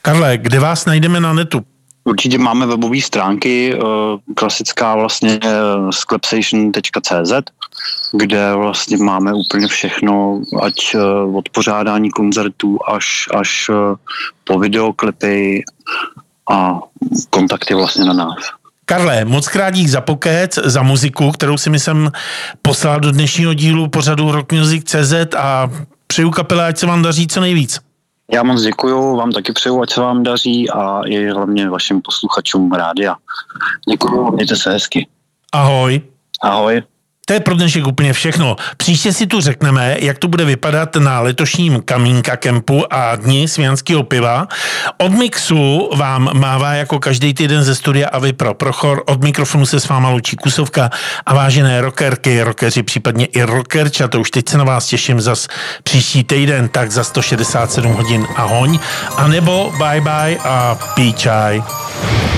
Karle, kde vás najdeme na netu? Určitě máme webové stránky, klasická vlastně sklepsation.cz, kde vlastně máme úplně všechno, ať od pořádání koncertů až po videoklipy a kontakty vlastně na nás. Karle, moc krát dík za pokec, za muziku, kterou si mi jsem poslal do dnešního dílu pořadu rockmusic.cz a přeju kapele, ať se vám daří co nejvíc. Já moc děkuju, vám taky přeju, ať se vám daří a i hlavně vašim posluchačům rádia. Děkuju, mějte se hezky. Ahoj. Ahoj. To je pro dnešek úplně všechno. Příště si tu řekneme, jak to bude vypadat na letošním Kamínka kempu a dni svijanského piva. Od mixu vám mává jako každý týden ze studia Avy pro Prochor. Od mikrofonu se s váma loučí Kusovka a vážené rockerky, rockeři, případně i rockerča. To už teď se na vás těším zas příští týden, tak za 167 hodin ahoň. A nebo bye bye a pí čaj.